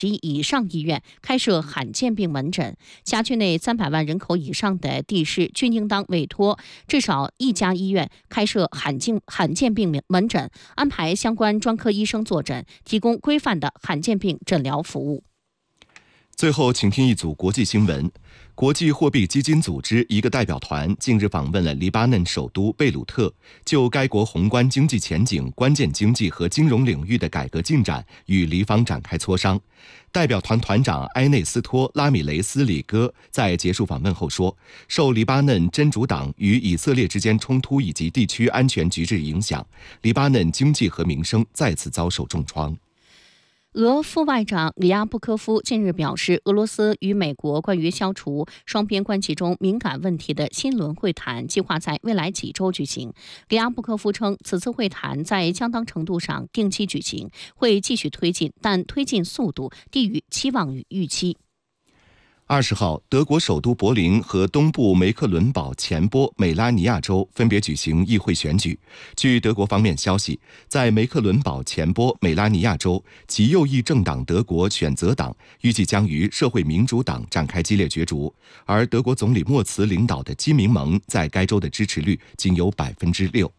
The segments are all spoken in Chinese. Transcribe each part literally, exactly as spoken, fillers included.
及以上医院开设罕见病门诊，辖区内三百万人口以上的地市均应当委托至少一家医院开设罕见罕见病门诊，安排相关专科医生坐诊，提供规范的罕见病诊疗服务。 最后，请听一组国际新闻。国际货币基金组织一个代表团近日访问了黎巴嫩首都贝鲁特，就该国宏观经济前景、关键经济和金融领域的改革进展与黎方展开磋商。代表团团长埃内斯托·拉米雷斯里戈在结束访问后说，受黎巴嫩真主党与以色列之间冲突以及地区安全局势影响，黎巴嫩经济和民生再次遭受重创。 俄副外长里亚布科夫近日表示，俄罗斯与美国关于消除双边关系中敏感问题的新轮会谈计划在未来几周举行。里亚布科夫称，此次会谈在相当程度上定期举行，会继续推进，但推进速度低于期望与预期。 二十号，德国首都柏林和东部梅克伦堡前波美拉尼亚州分别举行议会选举。据德国方面消息，在梅克伦堡前波美拉尼亚州，极右翼政党德国选择党预计将与社会民主党展开激烈角逐，而德国总理默茨领导的基民盟在该州的支持率仅有百分之六。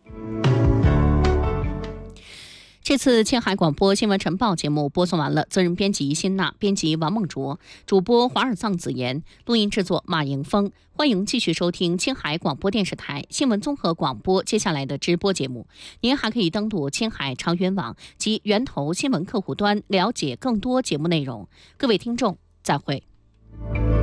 这次青海广播新闻晨报节目播送完了，责任编辑辛娜，编辑王梦卓，主播华尔藏子言，录音制作马迎峰。欢迎继续收听青海广播电视台新闻综合广播接下来的直播节目。您还可以登录青海长源网及源头新闻客户端了解更多节目内容。各位听众，再会。